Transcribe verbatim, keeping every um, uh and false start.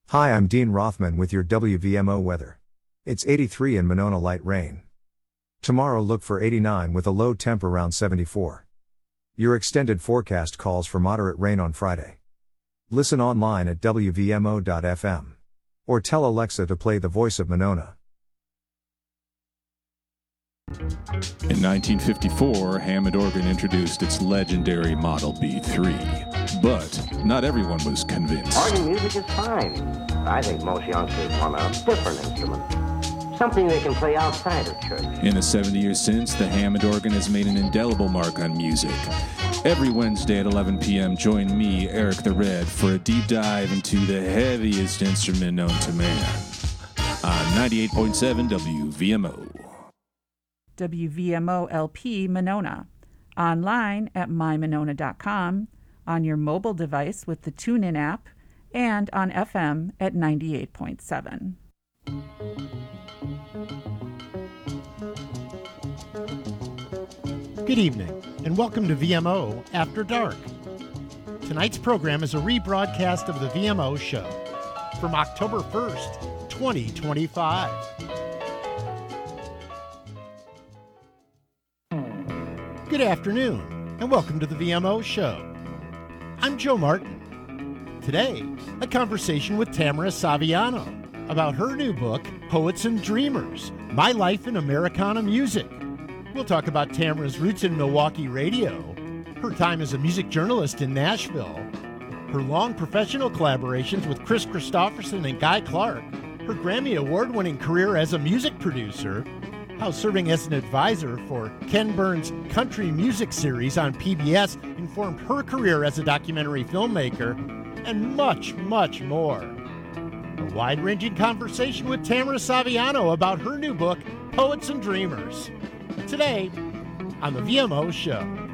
Hi, I'm Dean Rothman with your W V M O weather. It's eighty-three in Monona, light rain. Tomorrow look for eighty-nine with a low temp around seventy-four. Your extended forecast calls for moderate rain on Friday. Listen online at W V M O dot F M. Or tell Alexa to play The Voice of Monona. In nineteen fifty-four, Hammond Organ introduced its legendary Model B three. But not everyone was convinced. Organ music is fine. I think most youngsters want a different instrument. Something they can play outside of church. In the seventy years since, the Hammond Organ has made an indelible mark on music. Every Wednesday at eleven p.m., join me, Eric the Red, for a deep dive into the heaviest instrument known to man. On ninety-eight point seven W V M O. W V M O L P Monona. Online at my monona dot com, on your mobile device with the TuneIn app, and on F M at ninety-eight point seven. Good evening, and welcome to V M O After Dark. Tonight's program is a rebroadcast of the V M O show from October first, twenty twenty-five. Good afternoon, and welcome to the V M O show. I'm Joe Martin. Today, a conversation with Tamara Saviano about her new book, Poets and Dreamers, My Life in Americana Music. We'll talk about Tamara's roots in Milwaukee radio, her time as a music journalist in Nashville, her long professional collaborations with Chris Christopherson and Guy Clark, her Grammy Award-winning career as a music producer, how serving as an advisor for Ken Burns' country music series on P B S informed her career as a documentary filmmaker, and much, much more. A wide-ranging conversation with Tamara Saviano about her new book, Poets and Dreamers. Today, on the V M O show.